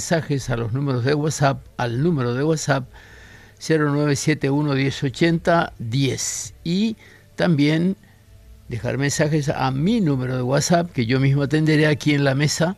mensajes a los números de WhatsApp, al número de WhatsApp 0971 1080 10, y también dejar mensajes a mi número de WhatsApp, que yo mismo atenderé aquí en la mesa,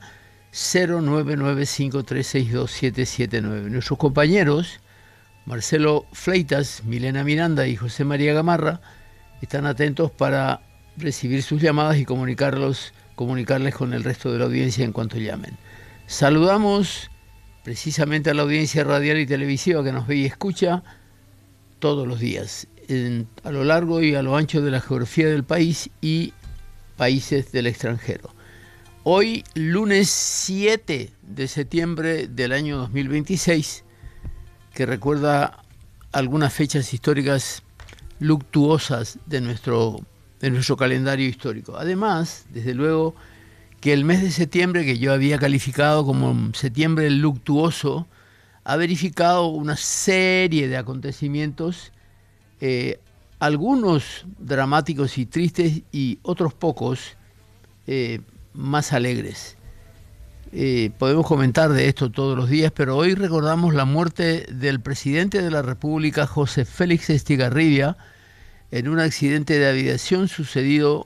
09953627779. Nuestros compañeros Marcelo Fleitas, Milena Miranda y José María Gamarra están atentos para recibir sus llamadas y comunicarles con el resto de la audiencia en cuanto llamen. Saludamos precisamente a la audiencia radial y televisiva que nos ve y escucha todos los días, a lo largo y a lo ancho de la geografía del país y países del extranjero. Hoy, lunes 7 de septiembre del año 2026, que recuerda algunas fechas históricas luctuosas de nuestro calendario histórico. Además, desde luego, que el mes de septiembre, que yo había calificado como septiembre luctuoso, ha verificado una serie de acontecimientos, algunos dramáticos y tristes y otros pocos más alegres. Podemos comentar de esto todos los días, pero hoy recordamos la muerte del presidente de la República, José Félix Estigarribia, en un accidente de aviación sucedido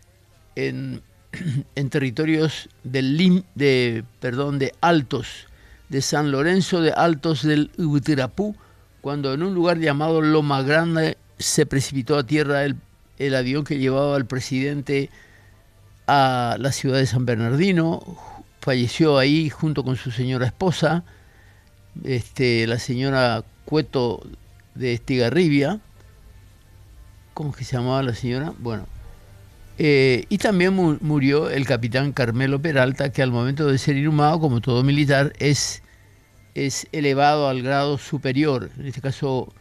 en territorios de Altos, de San Lorenzo de Altos del Ubutirapú, cuando en un lugar llamado Loma Grande se precipitó a tierra el avión que llevaba al presidente a la ciudad de San Bernardino. Falleció ahí junto con su señora esposa, la señora Cueto de Estigarribia. ¿Cómo que se llamaba la señora? Bueno, y también murió el capitán Carmelo Peralta, que al momento de ser inhumado, como todo militar, es elevado al grado superior. En este caso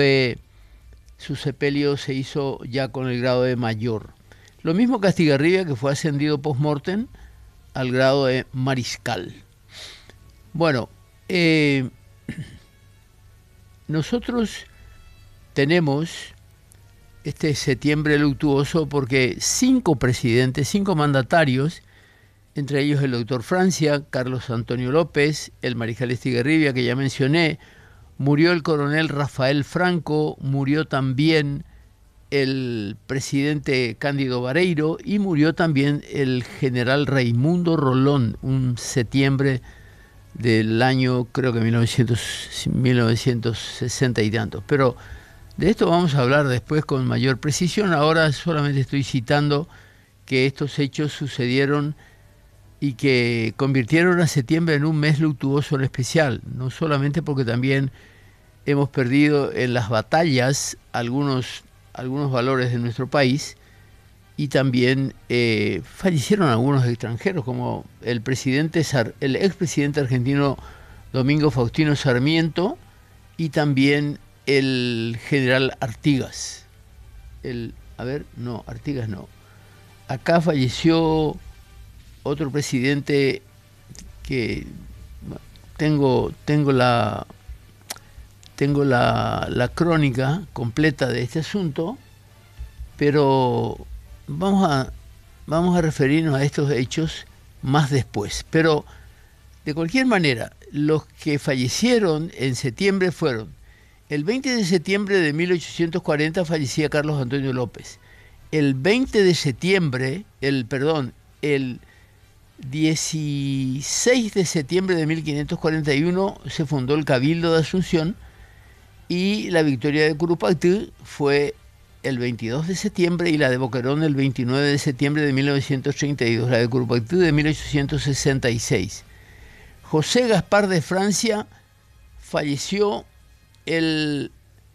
su sepelio se hizo ya con el grado de mayor. Lo mismo que Estigarribia, que fue ascendido post-mortem al grado de mariscal. Bueno, nosotros tenemos este septiembre luctuoso porque 5 presidentes, 5 mandatarios, entre ellos el doctor Francia, Carlos Antonio López, el mariscal Estigarribia, que ya mencioné, murió el coronel Rafael Franco, murió también el presidente Cándido Bareiro y murió también el general Raimundo Rolón, un septiembre del año, creo que 1960 y tantos. Pero de esto vamos a hablar después con mayor precisión. Ahora solamente estoy citando que estos hechos sucedieron y que convirtieron a septiembre en un mes luctuoso en especial, no solamente porque también hemos perdido en las batallas algunos valores de nuestro país, y también fallecieron algunos extranjeros, como el expresidente argentino Domingo Faustino Sarmiento, y también el general Artigas. Artigas no. Acá falleció otro presidente que tengo la crónica completa de este asunto, pero vamos a referirnos a estos hechos más después. Pero de cualquier manera, los que fallecieron en septiembre fueron: el 20 de septiembre de 1840 fallecía Carlos Antonio López. El 20 de septiembre, el 16 de septiembre de 1541 se fundó el Cabildo de Asunción, y la victoria de Curupaytí fue el 22 de septiembre y la de Boquerón el 29 de septiembre de 1932, la de Curupaytí de 1866. José Gaspar de Francia falleció el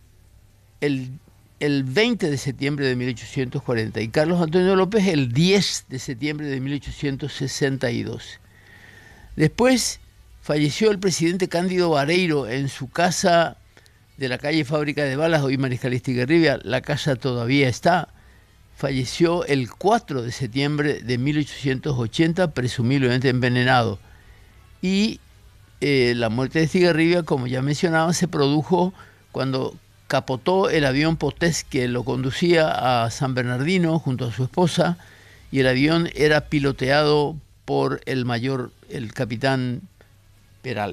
20 de septiembre de 1840 y Carlos Antonio López el 10 de septiembre de 1862. Después falleció el presidente Cándido Bareiro en su casa de la calle Fábrica de Balas, hoy Mariscal Estigarribia. La casa todavía está. Falleció el 4 de septiembre de 1880, presumiblemente envenenado. Y la muerte de Estigarribia, como ya mencionaba, se produjo cuando capotó el avión Potés que lo conducía a San Bernardino junto a su esposa, y el avión era piloteado por el capitán Peralta.